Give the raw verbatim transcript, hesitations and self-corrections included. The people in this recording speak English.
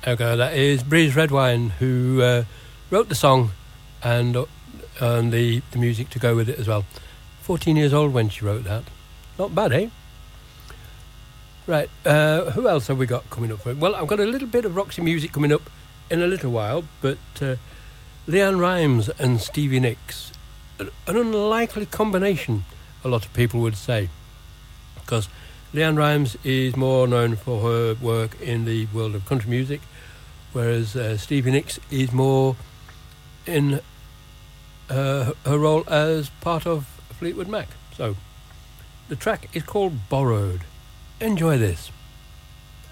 Okay, that is Breeze Redwine, who uh, wrote the song and, uh, and the, the music to go with it as well. fourteen years old when she wrote that. Not bad, eh? Right, uh, who else have we got coming up? Well, I've got a little bit of Roxy music coming up in a little while, but uh, Leanne Rimes and Stevie Nicks, an unlikely combination, a lot of people would say, because Leanne Rimes is more known for her work in the world of country music, whereas uh, Stevie Nicks is more in uh, her role as part of Fleetwood Mac. So, the track is called Borrowed. Enjoy this.